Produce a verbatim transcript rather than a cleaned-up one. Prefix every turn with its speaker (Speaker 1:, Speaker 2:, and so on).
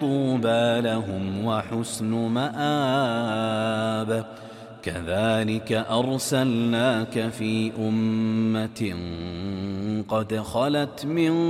Speaker 1: طوبى لهم وحسن مآب. كذلك أرسلناك في أمة قد خلت من